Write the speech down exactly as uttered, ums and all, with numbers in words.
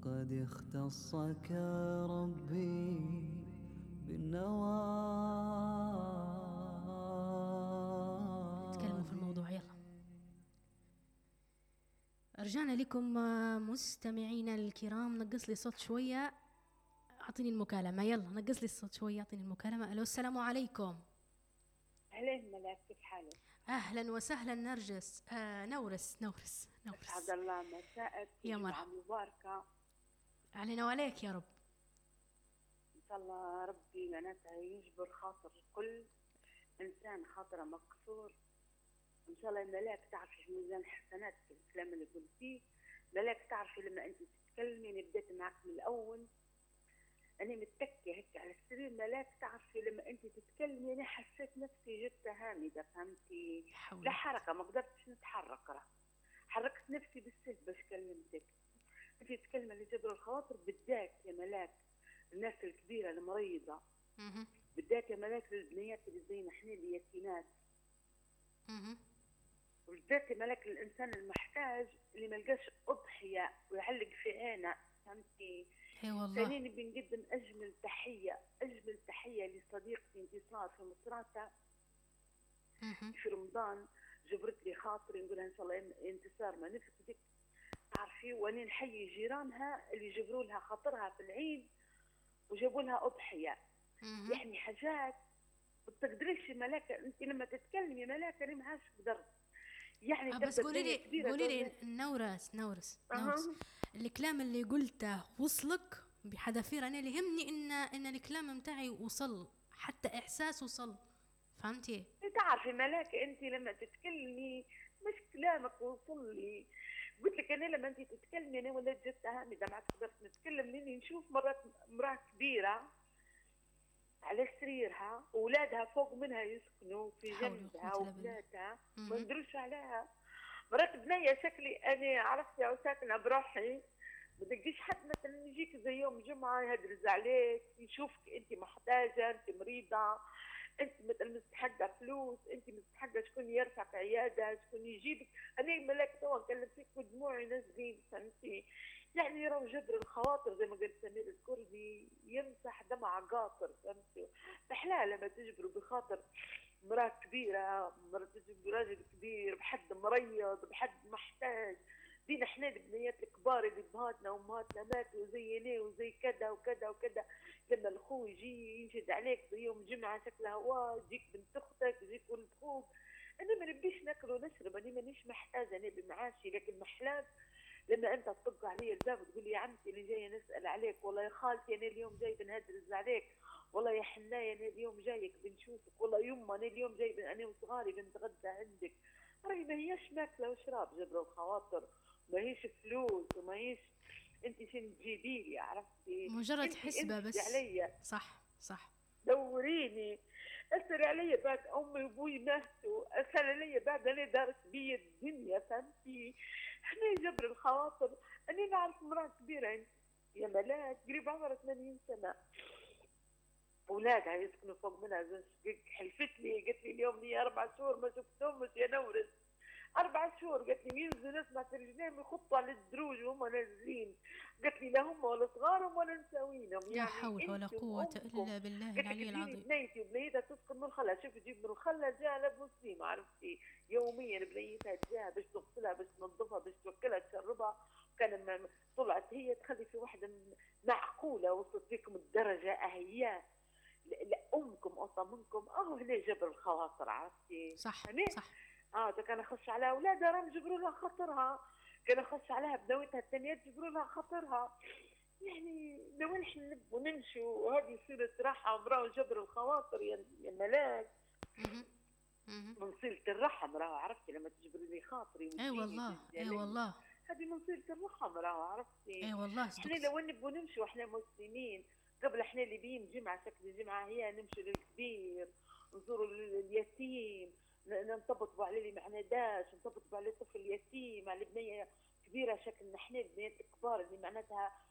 قد اختصك ربي بالنوى. نتكلم في الموضوع. يلا رجعنا لكم مستمعينا الكرام. نقص لي صوت شوية، أعطيني المكالمة. يلا نقص لي الصوت شوية، أعطيني المكالمة. ألو، السلام عليكم. أهلين ملاك، كيف حالك؟ أهلا وسهلا نرجس. آه نورس نورس نورس أسعد الله مساءك، يا جمعة مرحبا. مباركة علينا وعليك يا رب. إن شاء الله ربي معناتها يجبر خاطر كل إنسان خاطره مكسور. إن شاء الله ملاك تعرفي في ميزان حسناتك الكلام اللي قلتيه. ملاك تعرفي لما أنت تتكلمي، أنا بديت معك من الأول، أنا متكية هيك على السرير. ملاك تعرفي لما أنت تتكلمي أنا حسيت نفسي جبت هامدة، فهمتي؟ لا حركة، ما قدرتش نتحرك، راه حركت نفسي بالسهل باش كلمتك. انت تتكلمي اللي جبر الخواطر بالذات يا ملاك الناس الكبيره المريضه، بالذات يا ملاك للبنيات اللي زينا احنا اليتيمات، وبالذات يا ملاك الانسان المحتاج اللي ما لقاش اضحيه ويعلق في عينه، فهمتي؟ اي والله. ثانيا بنقدم اجمل تحيه، اجمل تحيه لصديقتي انتصار في مصراتة في رمضان، جبرت لي خاطري، نقولها ان شاء الله يا انتصار ما نفقدك، تعرفي. وانا نحيي جيرانها اللي جبروا لها خاطرها في العيد وجابوا لها اضحيه. يعني حاجات ما تقدريش ملاكه انت لما تتكلمي ملاكه انا ما عادش قدرت. يعني آه بس قولي لي قولي لي نورس نورس نورس أه. الكلام اللي قلته وصلك بحذافير؟ انا اللي يهمني ان ان الكلام متاعي وصل، حتى احساس وصل، فهمتي؟ تعرفي ملاكه انت لما تتكلمي مش كلامك وصل لي. قلت لك انا لما انت تتكلمي انا ولات جت هامده ما قدرت نتكلم، لاني نشوف مرات امراه كبيره على سريرها واولادها فوق منها يسكنوا في جنبها واولادها ما ندروش عليها. مرات بنيه شكلي انا عرفت يا ساكنه بروحي، ما تلقيش حد مثلا يجيك زي يوم جمعه يهدرز عليك يشوفك انت محتاجه، انت مريضه، انت مثلا مستحقه فلوس، انت مستحقه شكون يرفعك عياده، شكون يجيبك. انا ملاك توا نكلم فيك ودموعي نازلين، فهمتي؟ يعني راهو جبر الخواطر زي ما قال سمير الكردي يمسح دمع قاطر، فهمتي؟ احلى لما تجبروا بخاطر مراه كبيره، مراه تجبروا راجل كبير، بحد مريض، بحد محتاج. دينا احنا البنيات الكبار اللي بهاتنا وامهاتنا ماتوا زي انا وزي كذا وكذا وكذا، لما الخو يجي ينشد عليك زي يوم جمعه شكلها واه تجيك بنت اختك تجيك ولد خوك. انا ما نبيش ناكل ونشرب، انا مانيش محتاجه انا بمعاشي، لكن محلات لما انت تطق علي الباب وتقول لي يا عمتي انا جايه نسال عليك، والله يا خالتي انا اليوم جاي بنهدرز عليك، والله يا حنايه انا اليوم جايك بنشوفك، والله يما انا اليوم جاي بن... انا وصغاري بنتغدى عندك. راهي ما هيش ماكله وشراب جبر الخواطر، ما هيش فلوس وما هيش انت شنو تجيبي لي، عرفتي؟ مجرد حسبه بس. عليا. صح صح. دوريني، اسال علي بعد امي وابوي ماتوا، اسال علي بعد انا دارت بي الدنيا، فهمتي؟ احنا جبر الخواطر. انا نعرف مراه كبيره يا ملاك قريب عمرها ثمانين سنه، اولادها يسكنوا فوق منها زوج شقق. حلفت لي قالت لي اليوم لي اربع شهور ما شفتهمش يا نورس، اربع شهور. قالت لي ينزلوا نسمع رجليهم يخطوا على الدروج وهم نازلين، قالت لي لا هم ولا صغارهم ولا نساوينهم. لا يعني حول ولا قوة الا بالله العلي العظيم. بنيتي وبنيتها تسكن من الخلا، شوف تجيب من الخلا جاها لابو سليم، عرفتي؟ يوميا بنيتها جاها باش تغسلها باش تنظفها باش توكلها تشربها. كان طلعت هي تخلي في واحده معقوله، وصلت فيكم الدرجه اهيات لا امكم اوطى منكم. اهو هنا جبر الخواطر، عرفتي؟ صح هنا صح. اه كان اخش على اولادها راهم يجبروا لها خاطرها، كان اخش عليها بنويتها الثانيه تجبروا لها خاطرها. يعني لو نحن نبغوا نمشوا وهذه سيره راحه ومراه جبر الخواطر يا يا ملاك من صله الرحم، راهو عرفتي؟ لما تجبري لي خاطري اي والله اي والله هذه من صله الرحم، راهو عرفتي؟ اي والله. احنا لو نبغوا نمشوا احنا مسلمين قبل احنا اللي بين جمعه شكل الجمعه هي نمشوا للكبير، نزوروا اليتيم، ننطبطوا على اللي معنا داش، نطبطوا على الطفل اليتيم، على بنيه كبيره شكل احنا البنيات الكبار اللي معناتها